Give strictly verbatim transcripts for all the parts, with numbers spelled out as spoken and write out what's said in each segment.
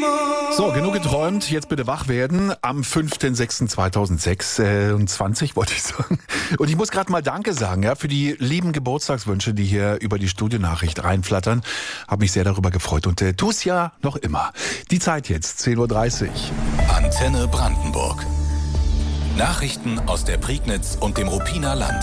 So, genug geträumt, jetzt bitte wach werden. Am fünften sechsten zweitausendsechsundzwanzig wollte ich sagen. Und ich muss gerade mal Danke sagen, ja, für die lieben Geburtstagswünsche, die hier über die Studionachricht reinflattern. Hab mich sehr darüber gefreut und äh, tu's ja noch immer. Die Zeit jetzt, zehn Uhr dreißig. Antenne Brandenburg. Nachrichten aus der Prignitz und dem Ruppiner Land.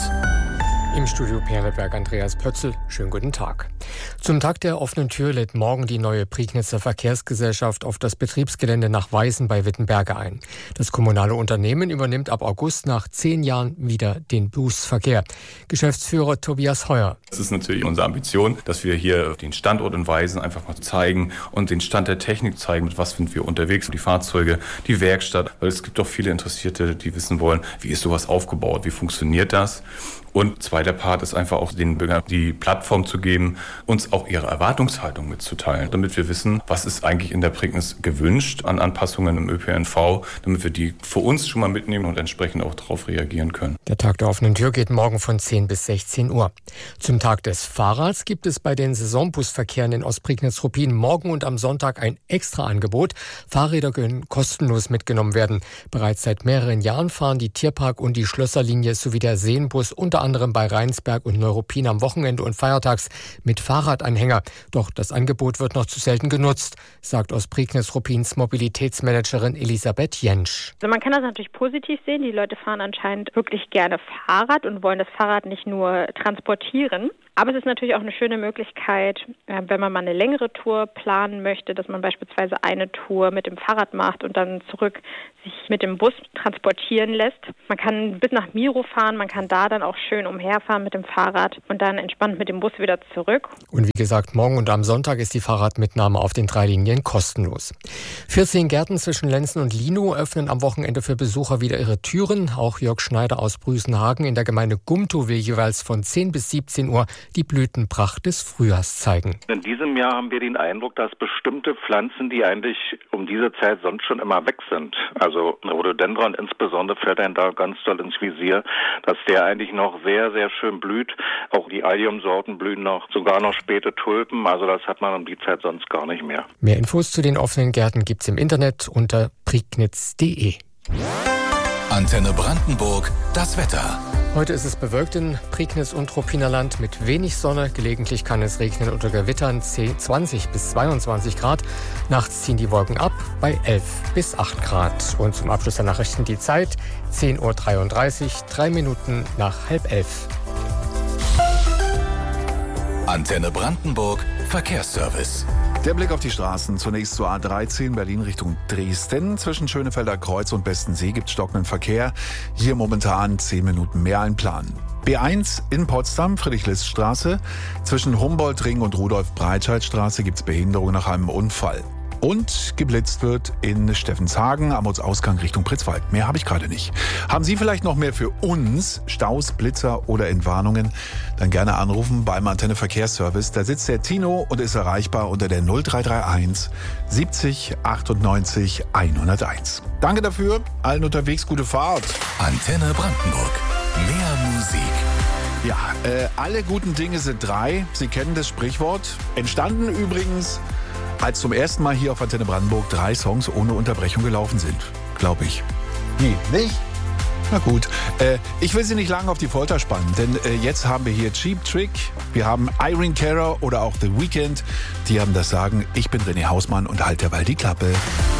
Im Studio Perleberg Andreas Pötzl. Schönen guten Tag. Zum Tag der offenen Tür lädt morgen die neue Prignitzer Verkehrsgesellschaft auf das Betriebsgelände nach Weißen bei Wittenberge ein. Das kommunale Unternehmen übernimmt ab August nach zehn Jahren wieder den Busverkehr. Geschäftsführer Tobias Heuer. Das ist natürlich unsere Ambition, dass wir hier den Standort in Weißen einfach mal zeigen und den Stand der Technik zeigen, mit was sind wir unterwegs, die Fahrzeuge, die Werkstatt. Weil es gibt doch viele Interessierte, die wissen wollen, wie ist sowas aufgebaut, wie funktioniert das? Und zweiter Part ist einfach auch den Bürgern die Plattform zu geben, uns auch ihre Erwartungshaltung mitzuteilen, damit wir wissen, was ist eigentlich in der Prignitz gewünscht an Anpassungen im Ö P N V, damit wir die für uns schon mal mitnehmen und entsprechend auch darauf reagieren können. Der Tag der offenen Tür geht morgen von zehn bis sechzehn Uhr. Zum Tag des Fahrrads gibt es bei den Saisonbusverkehren in Ostprignitz-Ruppin morgen und am Sonntag ein Extra-Angebot. Fahrräder können kostenlos mitgenommen werden. Bereits seit mehreren Jahren fahren die Tierpark- und die Schlösserlinie sowie der Seenbus unter anderem bei Rheinsberg und Neuruppin am Wochenende und feiertags mit Fahrradanhänger. Doch das Angebot wird noch zu selten genutzt, sagt Ostprignitz-Ruppins Mobilitätsmanagerin Elisabeth Jentsch. Also man kann das natürlich positiv sehen. Die Leute fahren anscheinend wirklich gerne Fahrrad und wollen das Fahrrad nicht nur transportieren. Aber es ist natürlich auch eine schöne Möglichkeit, wenn man mal eine längere Tour planen möchte, dass man beispielsweise eine Tour mit dem Fahrrad macht und dann zurück sich mit dem Bus transportieren lässt. Man kann bis nach Miro fahren, man kann da dann auch schön umherfahren mit dem Fahrrad und dann entspannt mit dem Bus wieder zurück. Und wie gesagt, morgen und am Sonntag ist die Fahrradmitnahme auf den drei Linien kostenlos. vierzehn Gärten zwischen Lenzen und Linow öffnen am Wochenende für Besucher wieder ihre Türen. Auch Jörg Schneider aus Brüsenhagen in der Gemeinde Gumtow will jeweils von zehn bis siebzehn Uhr die Blütenpracht des Frühjahrs zeigen. In diesem Jahr haben wir den Eindruck, dass bestimmte Pflanzen, die eigentlich um diese Zeit sonst schon immer weg sind, also Rhododendron insbesondere fällt einem da ganz doll ins Visier, dass der eigentlich noch sehr, sehr schön blüht. Auch die Alliumsorten blühen noch, sogar noch späte Tulpen, also das hat man um die Zeit sonst gar nicht mehr. Mehr Infos zu den offenen Gärten gibt's im Internet unter prignitz punkt de. Antenne Brandenburg, das Wetter. Heute ist es bewölkt in Prignitz und Ruppiner Land mit wenig Sonne. Gelegentlich kann es regnen oder gewittern, zwanzig bis zweiundzwanzig Grad. Nachts ziehen die Wolken ab bei elf bis acht Grad. Und zum Abschluss der Nachrichten die Zeit, zehn Uhr dreiunddreißig, drei Minuten nach halb elf. Antenne Brandenburg, Verkehrsservice. Der Blick auf die Straßen. Zunächst zur A dreizehn Berlin Richtung Dresden. Zwischen Schönefelder Kreuz und Bestensee gibt es stockenden Verkehr. Hier momentan zehn Minuten mehr einplanen. B eins in Potsdam, Friedrich-List-Straße. Zwischen Humboldt-Ring und Rudolf-Breitscheid-Straße gibt es Behinderung nach einem Unfall. Und geblitzt wird in Steffenshagen am Ortsausgang Richtung Pritzwalk. Mehr habe ich gerade nicht. Haben Sie vielleicht noch mehr für uns, Staus, Blitzer oder Entwarnungen? Dann gerne anrufen beim Antenne Verkehrsservice. Da sitzt der Tino und ist erreichbar unter der null drei drei eins siebzig achtundneunzig hunderteins. Danke dafür. Allen unterwegs gute Fahrt. Antenne Brandenburg. Mehr Musik. Ja, äh, alle guten Dinge sind drei. Sie kennen das Sprichwort. Entstanden übrigens, als zum ersten Mal hier auf Antenne Brandenburg drei Songs ohne Unterbrechung gelaufen sind. Glaube ich. Nee, nicht? Na gut. Äh, ich will Sie nicht lange auf die Folter spannen, denn äh, jetzt haben wir hier Cheap Trick, wir haben Irene Cara oder auch The Weeknd. Die haben das Sagen. Ich bin René Hausmann und halte derweil die Klappe.